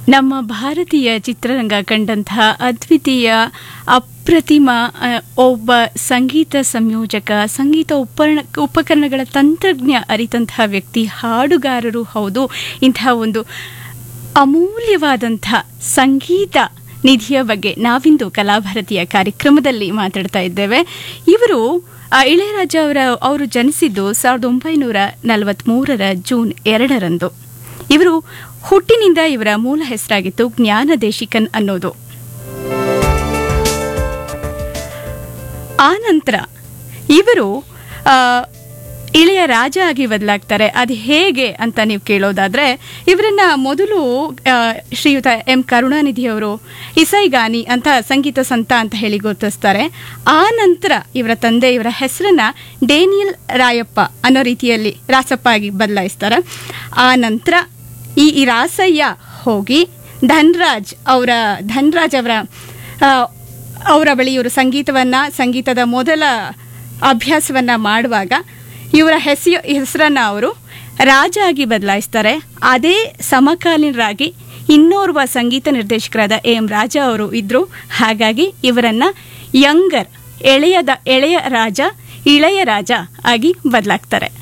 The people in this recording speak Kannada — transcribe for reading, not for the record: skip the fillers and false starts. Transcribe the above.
ನಮ್ಮ ಭಾರತೀಯ ಚಿತ್ರರಂಗ ಕಂಡಂತಹ ಅದ್ವಿತೀಯ ಅಪ್ರತಿಮ ಒಬ್ಬ ಸಂಗೀತ ಸಂಯೋಜಕ, ಸಂಗೀತ ಉಪಕರಣಗಳ ತಂತ್ರಜ್ಞ ಅರಿತಂತಹ ವ್ಯಕ್ತಿ, ಹಾಡುಗಾರರು ಹೌದು. ಇಂತಹ ಒಂದು ಅಮೂಲ್ಯವಾದಂಥ ಸಂಗೀತ ನಿಧಿಯ ಬಗ್ಗೆ ನಾವಿಂದು ಕಲಾಭಾರತಿಯ ಕಾರ್ಯಕ್ರಮದಲ್ಲಿ ಮಾತಾಡ್ತಾ ಇದ್ದೇವೆ. ಇವರು ಇಳೆಯರಾಜ ಅವರು ಜನಿಸಿದ್ದು 1943 ಜೂನ್ 2 ಇವರು ಹುಟ್ಟಿನಿಂದ ಇವರ ಮೂಲ ಹೆಸರಾಗಿತ್ತು ಜ್ಞಾನದೇಶಿಕನ್ ಅನ್ನೋದು. ಆನಂತರ ಇವರು ಇಳೆಯ ರಾಜ ಆಗಿ ಬದಲಾಗ್ತಾರೆ. ಅದು ಹೇಗೆ ಅಂತ ನೀವು ಕೇಳೋದಾದ್ರೆ, ಇವರನ್ನ ಮೊದಲು ಶ್ರೀಯುತ ಎಂ ಕರುಣಾನಿಧಿಯವರು ಇಸೈಗಾನಿ ಅಂತ ಸಂಗೀತ ಸಂತ ಅಂತ ಹೇಳಿ ಗುರುತಿಸ್ತಾರೆ. ಆ ನಂತರ ಇವರ ತಂದೆ ಇವರ ಹೆಸರನ್ನ ಡೇನಿಯಲ್ ರಾಯಪ್ಪ ಅನ್ನೋ ರೀತಿಯಲ್ಲಿ ರಾಸಪ್ಪ ಆಗಿ ಬದಲಾಯಿಸ್ತಾರೆ. ಆ ನಂತರ ಈ ರಾಸಯ್ಯ ಹೋಗಿ ಧನ್ರಾಜ್ ಅವರ ಬಳಿ ಇವರು ಸಂಗೀತದ ಮೊದಲ ಅಭ್ಯಾಸವನ್ನ ಮಾಡುವಾಗ ಇವರ ಹೆಸರನ್ನ ಅವರು ರಾಜ ಆಗಿ ಬದಲಾಯಿಸ್ತಾರೆ. ಅದೇ ಸಮಕಾಲೀನರಾಗಿ ಇನ್ನೋರ್ವ ಸಂಗೀತ ನಿರ್ದೇಶಕರಾದ ಎಂ ರಾಜ ಅವರು ಇದ್ರು. ಹಾಗಾಗಿ ಇವರನ್ನ ಇಳೆಯ ರಾಜ ಆಗಿ ಬದಲಾಗ್ತಾರೆ.